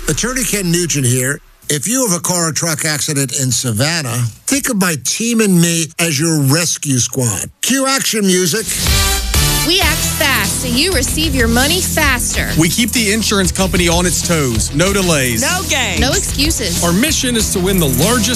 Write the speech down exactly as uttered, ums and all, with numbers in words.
Attorney Ken Nugent here. If you have a car or truck accident in Savannah, think of my team and me as your rescue squad. Cue action music. We act fast so you receive your money faster. We keep the insurance company on its toes. No delays. No games. No excuses. Our mission is to win the largest